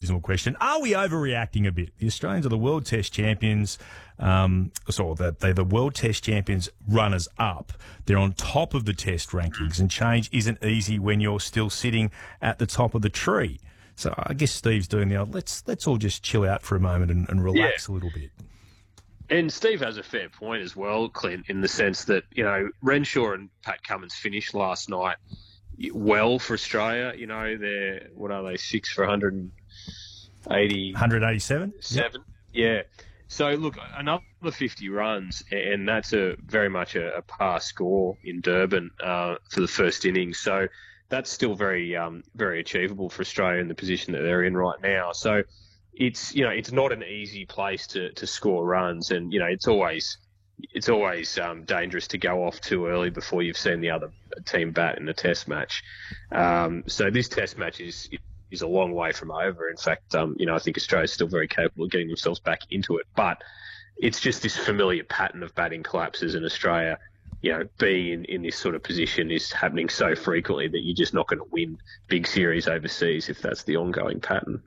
abysmal question. Are we overreacting a bit? The Australians are the World Test champions. They're the World Test champions runners-up. They're on top of the Test rankings, and change isn't easy when you're still sitting at the top of the tree. So I guess Steve's doing the old, let's all just chill out for a moment and relax a little bit. And Steve has a fair point as well, Clint, in the sense that, you know, Renshaw and Pat Cummins finished last night well for Australia. You know, they're, 6 for 180? 187? Yep. Yeah. So, look, another 50 runs, and that's very much a par score in Durban for the first innings. So that's still very achievable for Australia in the position that they're in right now. So it's not an easy place to score runs, and it's always dangerous to go off too early before you've seen the other team bat in a Test match. So this Test match is a long way from over. In fact, I think Australia's still very capable of getting themselves back into it, but it's just this familiar pattern of batting collapses in Australia. Being in this sort of position is happening so frequently that you're just not going to win big series overseas if that's the ongoing pattern.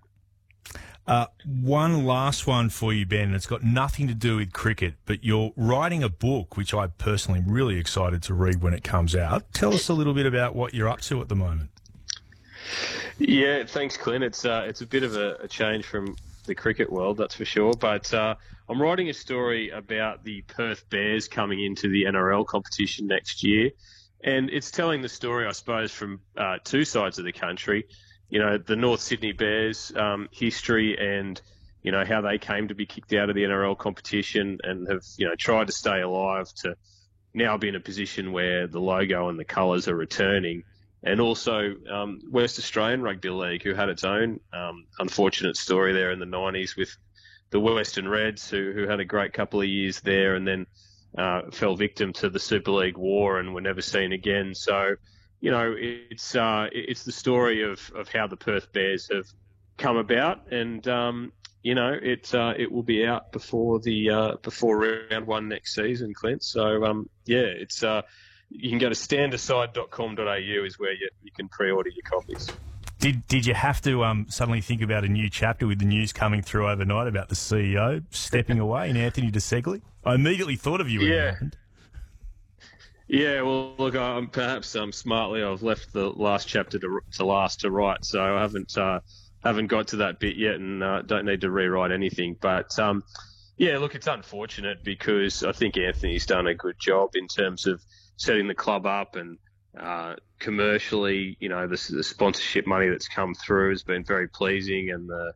One last one for you, Ben, and it's got nothing to do with cricket, but you're writing a book, which I personally am really excited to read when it comes out. Tell us a little bit about what you're up to at the moment. Yeah, thanks, Clint. It's a bit of a change from the cricket world, that's for sure. But I'm writing a story about the Perth Bears coming into the NRL competition next year. And it's telling the story, I suppose, from two sides of the country. The North Sydney Bears history and, how they came to be kicked out of the NRL competition and have, tried to stay alive to now be in a position where the logo and the colours are returning. And also West Australian Rugby League, who had its own unfortunate story there in the 90s with the Western Reds, who had a great couple of years there and then fell victim to the Super League war and were never seen again. So, it's the story of how the Perth Bears have come about, and it will be out before round one next season, Clint. So it's you can go to standaside.com.au is where you can pre-order your copies. Did you have to suddenly think about a new chapter with the news coming through overnight about the CEO stepping away and Anthony DeSegli? I immediately thought of you when it happened. Yeah, well, look, perhaps smartly I've left the last chapter to last to write, so I haven't got to that bit yet, and don't need to rewrite anything. But look, it's unfortunate because I think Anthony's done a good job in terms of setting the club up, and commercially, the sponsorship money that's come through has been very pleasing, and the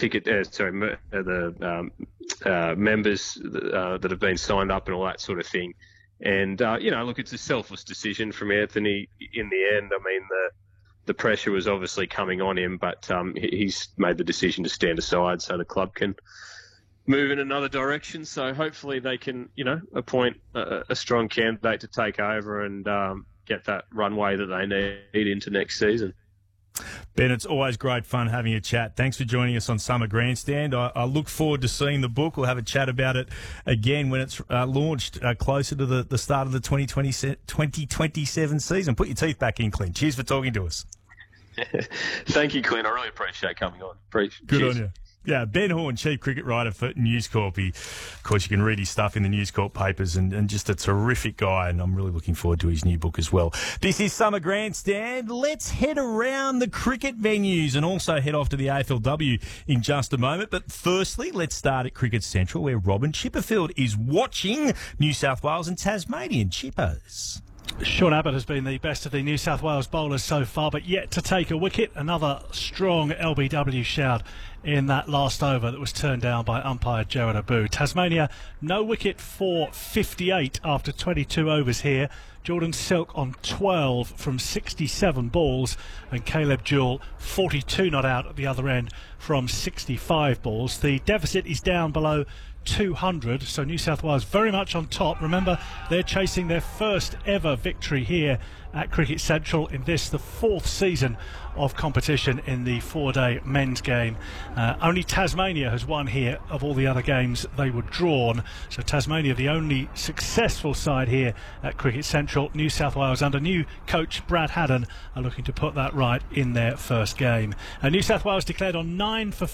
members that have been signed up and all that sort of thing. And, look, it's a selfless decision from Anthony in the end. I mean, the pressure was obviously coming on him, but he's made the decision to stand aside so the club can move in another direction. So hopefully they can, appoint a strong candidate to take over and get that runway that they need into next season. Ben, it's always great fun having a chat. Thanks for joining us on Summer Grandstand. I look forward to seeing the book. We'll have a chat about it again when it's launched closer to the start of the 2027 season. Put your teeth back in, Clint. Cheers for talking to us. Thank you, Clint. I really appreciate coming on. Good on you. Yeah, Ben Horn, Chief Cricket Writer for News Corp. Of course, you can read his stuff in the News Corp papers, and just a terrific guy, and I'm really looking forward to his new book as well. This is Summer Grandstand. Let's head around the cricket venues and also head off to the AFLW in just a moment. But firstly, let's start at Cricket Central, where Robin Chipperfield is watching New South Wales and Tasmanian Chippers. Sean Abbott has been the best of the New South Wales bowlers so far, but yet to take a wicket. Another strong LBW shout in that last over that was turned down by umpire Gerard Abu. Tasmania, no wicket for 58 after 22 overs here. Jordan Silk on 12 from 67 balls, and Caleb Jewell 42 not out at the other end from 65 balls. The deficit is down below 200, so New South Wales very much on top. Remember, they're chasing their first ever victory here at Cricket Central in this, the fourth season of competition in the four-day men's game. Only Tasmania has won here of all the other games they were drawn, so Tasmania the only successful side here at Cricket Central. New South Wales under new coach Brad Haddon are looking to put that right in their first game. New South Wales declared on 9 for